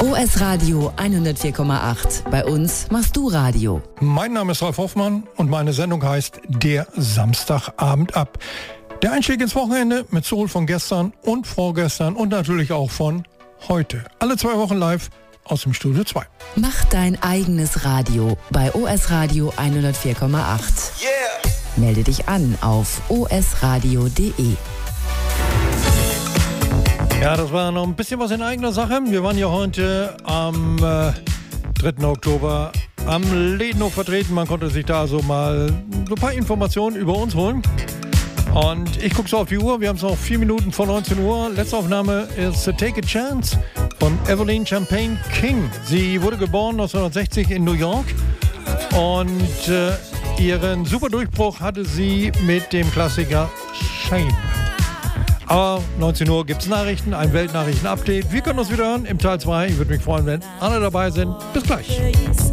OS Radio 104,8. Bei uns machst du Radio. Mein Name ist Ralf Hoffmann und meine Sendung heißt Der Samstagabend ab. Der Einstieg ins Wochenende mit Soul von gestern und vorgestern und natürlich auch von heute. Alle 2 Wochen live aus dem Studio 2. Mach dein eigenes Radio bei OS Radio 104,8. Yeah. Melde dich an auf osradio.de. Ja, das war noch ein bisschen was in eigener Sache. Wir waren ja heute am 3. Oktober am Ledenhof vertreten. Man konnte sich da so mal so ein paar Informationen über uns holen. Und ich gucke so auf die Uhr. Wir haben es noch 4 Minuten vor 19 Uhr. Letzte Aufnahme ist Take a Chance von Evelyn Champagne King. Sie wurde geboren 1960 in New York und ihren super Durchbruch hatte sie mit dem Klassiker Shame. Aber 19 Uhr gibt es Nachrichten, ein Weltnachrichten-Update. Wir können uns wieder hören im Teil 2. Ich würde mich freuen, wenn alle dabei sind. Bis gleich.